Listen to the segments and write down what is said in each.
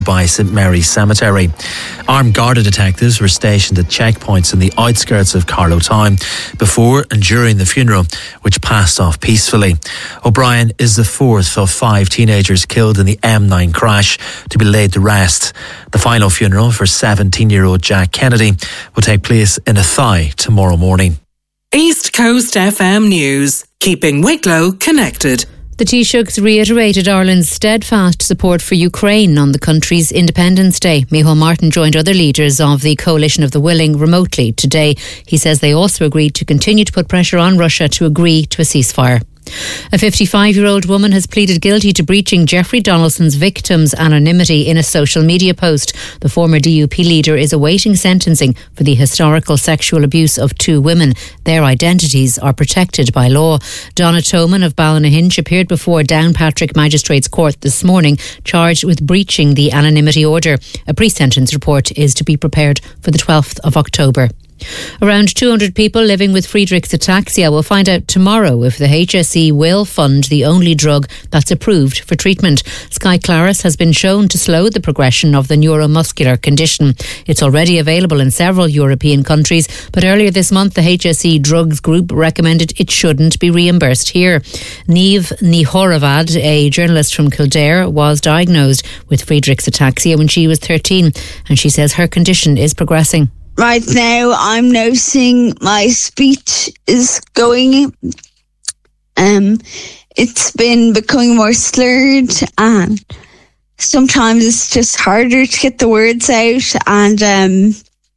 by St Mary's Cemetery. Armed Garda detectives were stationed at checkpoints in the outskirts of Carlow Town before and during the funeral, which passed off peacefully. O'Brien is the fourth of 5 teenagers killed in the M9 crash to be laid to rest. The final funeral for 17-year-old Jack Kennedy will take place in Athy tomorrow morning. East Coast FM News, keeping Wicklow connected. The Taoiseachs reiterated Ireland's steadfast support for Ukraine on the country's Independence Day. Micheál Martin joined other leaders of the Coalition of the Willing remotely today. He says they also agreed to continue to put pressure on Russia to agree to a ceasefire. A 55-year-old woman has pleaded guilty to breaching Jeffrey Donaldson's victim's anonymity in a social media post. The former DUP leader is awaiting sentencing for the historical sexual abuse of 2 women. Their identities are protected by law. Donna Toman of Ballynahinch appeared before Downpatrick Magistrates Court this morning, charged with breaching the anonymity order. A pre-sentence report is to be prepared for the 12th of October. Around 200 people living with Friedreich's ataxia will find out tomorrow if the HSE will fund the only drug that's approved for treatment. Skyclarys has been shown to slow the progression of the neuromuscular condition. It's already available in several European countries, but earlier this month the HSE Drugs Group recommended it shouldn't be reimbursed here. Niamh Ní Chomhdhád, a journalist from Kildare, was diagnosed with Friedreich's ataxia when she was 13, and she says her condition is progressing. Right now, I'm noticing my speech is going. It's been becoming more slurred, and sometimes it's just harder to get the words out, and I'm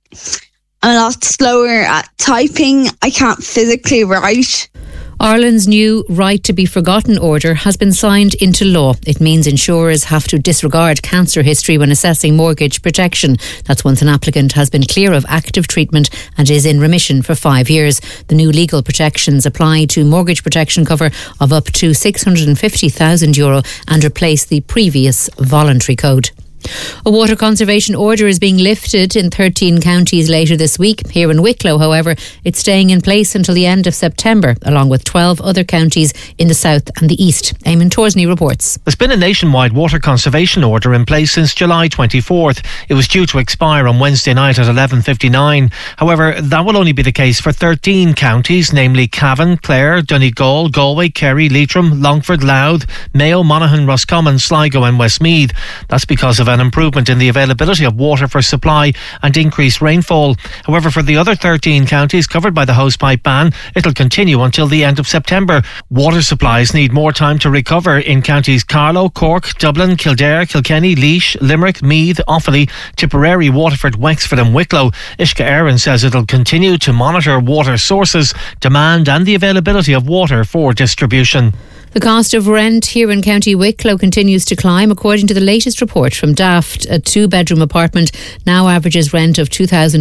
a lot slower at typing. I can't physically write. Ireland's new Right to be Forgotten order has been signed into law. It means insurers have to disregard cancer history when assessing mortgage protection. That's once an applicant has been clear of active treatment and is in remission for 5 years. The new legal protections apply to mortgage protection cover of up to €650,000 and replace the previous voluntary code. A water conservation order is being lifted in 13 counties later this week. Here in Wicklow, however, it's staying in place until the end of September, along with 12 other counties in the south and the east. Eamon Torsney reports. There's been a nationwide water conservation order in place since July 24th. It was due to expire on Wednesday night at 11:59. However, that will only be the case for 13 counties, namely Cavan, Clare, Donegal, Galway, Kerry, Leitrim, Longford, Louth, Mayo, Monaghan, Roscommon, Sligo and Westmeath. That's because of an improvement in the availability of water for supply and increased rainfall. However, for the other 13 counties covered by the hosepipe ban, it'll continue until the end of September. Water supplies need more time to recover in counties Carlow, Cork, Dublin, Kildare, Kilkenny, Laois, Limerick, Meath, Offaly, Tipperary, Waterford, Wexford and Wicklow. Uisce Éireann says it'll continue to monitor water sources, demand and the availability of water for distribution. The cost of rent here in County Wicklow continues to climb. According to the latest report from Daft, a 2-bedroom apartment now averages rent of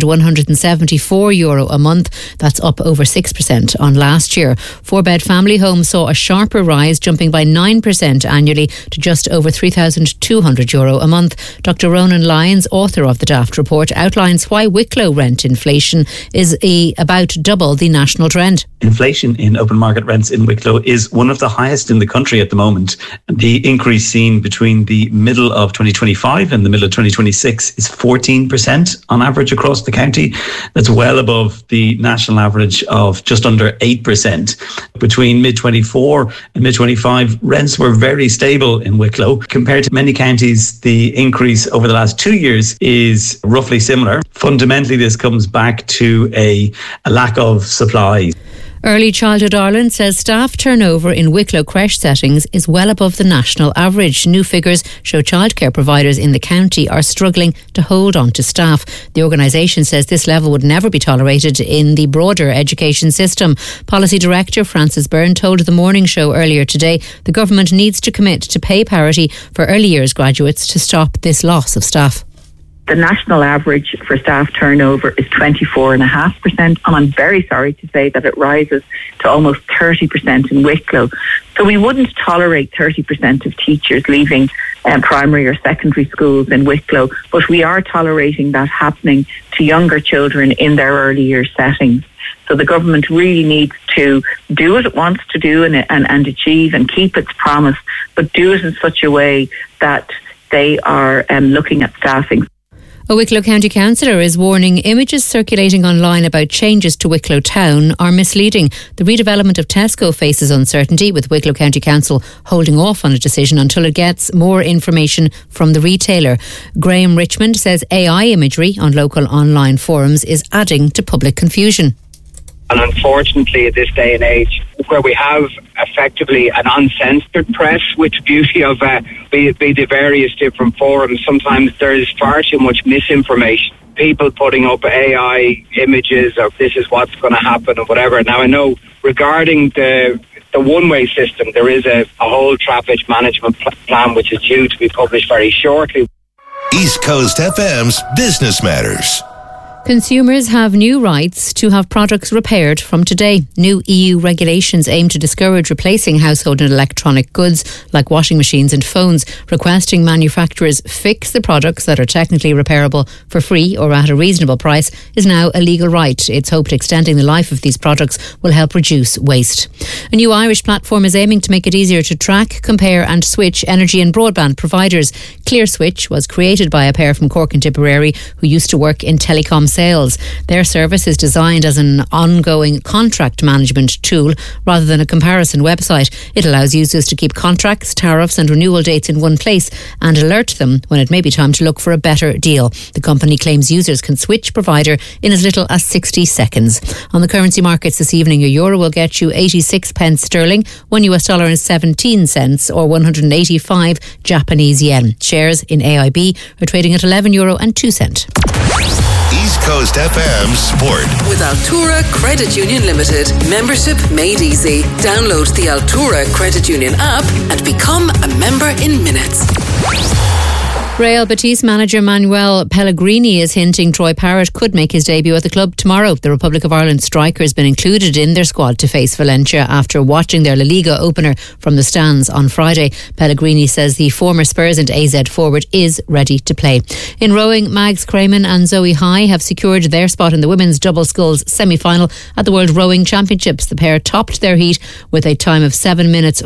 €2,174 a month. That's up over 6% on last year. 4-bed family homes saw a sharper rise, jumping by 9% annually to just over €3,200 a month. Dr. Ronan Lyons, author of the Daft report, outlines why Wicklow rent inflation is about double the national trend. Inflation in open market rents in Wicklow is one of the highest in the country at the moment. The increase seen between the middle of 2025 and the middle of 2026 is 14% on average across the county. That's well above the national average of just under 8%. Between mid-24 and mid-25, rents were very stable in Wicklow. Compared to many counties, the increase over the last 2 years is roughly similar. Fundamentally, this comes back to a lack of supply. Early Childhood Ireland says staff turnover in Wicklow creche settings is well above the national average. New figures show childcare providers in the county are struggling to hold on to staff. The organisation says this level would never be tolerated in the broader education system. Policy Director Frances Byrne told The Morning Show earlier today the government needs to commit to pay parity for early years graduates to stop this loss of staff. The national average for staff turnover is 24.5%, and I'm very sorry to say that it rises to almost 30% in Wicklow. So we wouldn't tolerate 30% of teachers leaving primary or secondary schools in Wicklow, but we are tolerating that happening to younger children in their early year settings. So the government really needs to do what it wants to do and achieve and keep its promise, but do it in such a way that they are looking at staffing. A Wicklow County councillor is warning images circulating online about changes to Wicklow Town are misleading. The redevelopment of Tesco faces uncertainty, with Wicklow County Council holding off on a decision until it gets more information from the retailer. Graham Richmond says AI imagery on local online forums is adding to public confusion. And unfortunately, at this day and age, where we have effectively an uncensored press, with the beauty of be the various different forums, sometimes there is far too much misinformation. People putting up AI images of this is what's going to happen or whatever. Now, I know regarding the one-way system, there is a whole traffic management plan which is due to be published very shortly. East Coast FM's Business Matters. Consumers have new rights to have products repaired from today. New EU regulations aim to discourage replacing household and electronic goods like washing machines and phones, requesting manufacturers fix the products that are technically repairable for free or at a reasonable price is now a legal right. It's hoped extending the life of these products will help reduce waste. A new Irish platform is aiming to make it easier to track, compare and switch energy and broadband providers. ClearSwitch was created by a pair from Cork and Tipperary who used to work in telecom sales. Their service is designed as an ongoing contract management tool rather than a comparison website. It allows users to keep contracts, tariffs and renewal dates in one place and alert them when it may be time to look for a better deal. The company claims users can switch provider in as little as 60 seconds. On the currency markets this evening, a euro will get you 86 pence sterling, $1 and 17 cents or 185 Japanese yen. Shares in AIB are trading at €11 and 2 cents. East Coast FM Sport. With Altura Credit Union Limited. Membership made easy. Download the Altura Credit Union app and become a member in minutes. Real Betis manager Manuel Pellegrini is hinting Troy Parrott could make his debut at the club tomorrow. The Republic of Ireland striker has been included in their squad to face Valencia after watching their La Liga opener from the stands on Friday. Pellegrini says the former Spurs and AZ forward is ready to play. In rowing, Mags Crayman and Zoe High have secured their spot in the women's double sculls semi-final at the World Rowing Championships. The pair topped their heat with a time of 7 minutes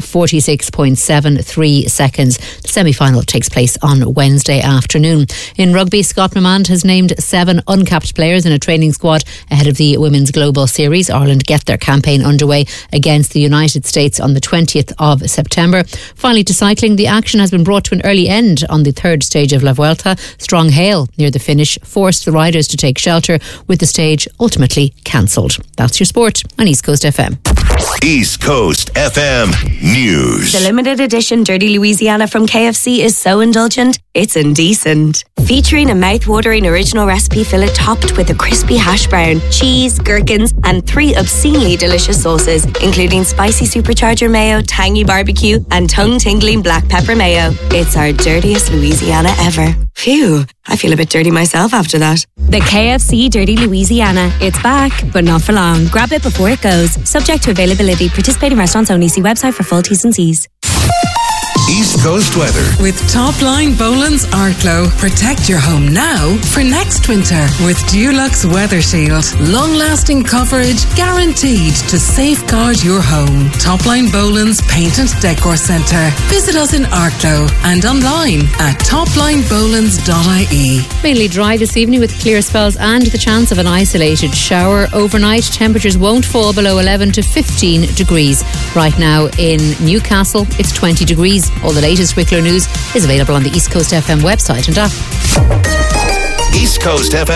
46.73 seconds. The semi-final takes place on Wednesday afternoon. In rugby, Scott Mamand has named 7 uncapped players in a training squad ahead of the Women's Global Series. Ireland get their campaign underway against the United States on the 20th of September. Finally, to cycling, the action has been brought to an early end on the third stage of La Vuelta. Strong hail near the finish forced the riders to take shelter, with the stage ultimately cancelled. That's your sport on East Coast FM. East Coast FM News. The limited edition Dirty Louisiana from KFC is so indulgent, it's indecent. Featuring a mouth-watering original recipe fillet topped with a crispy hash brown, cheese, gherkins, and 3 obscenely delicious sauces, including spicy supercharger mayo, tangy barbecue, and tongue-tingling black pepper mayo. It's our dirtiest Louisiana ever. Phew, I feel a bit dirty myself after that. The KFC Dirty Louisiana. It's back, but not for long. Grab it before it goes. Subject to availability. Participating restaurants only. See website for full T's and C's. East Coast weather. With Top Line Boland's Arklow. Protect your home now for next winter with Dulux Weather Shield. Long-lasting coverage guaranteed to safeguard your home. Top Line Boland's Paint and Decor Centre. Visit us in Arklow and online at toplinebolans.ie. Mainly dry this evening with clear spells and the chance of an isolated shower. Overnight, temperatures won't fall below 11 to 15 degrees. Right now in Newcastle, it's 20 degrees. All the latest Wicklow news is available on the East Coast FM website and app. East Coast FM.